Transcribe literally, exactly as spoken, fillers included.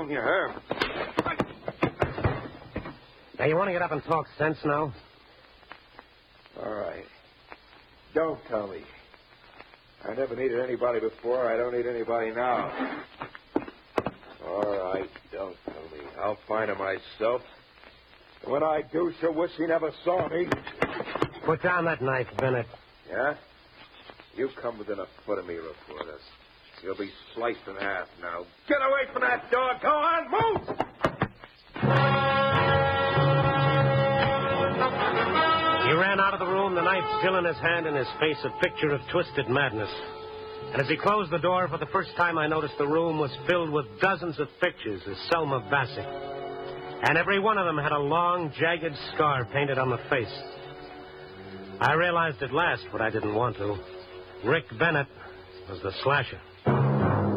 don't you, Herb? Now, you want to get up and talk sense now? All right. Don't tell me. I never needed anybody before. I don't need anybody now. All right, don't tell me. I'll find her myself. When I do, she'll wish she never saw me. Put down that knife, Bennett. Yeah? You come within a foot of me, reporters. You'll be sliced in half now. Get away from that dog. Go on, move! He ran out of the room, the knife still in his hand, and his face a picture of twisted madness. And as he closed the door, for the first time I noticed the room was filled with dozens of pictures of Selma Bassett. And every one of them had a long, jagged scar painted on the face. I realized at last what I didn't want to. Rick Bennett was the slasher.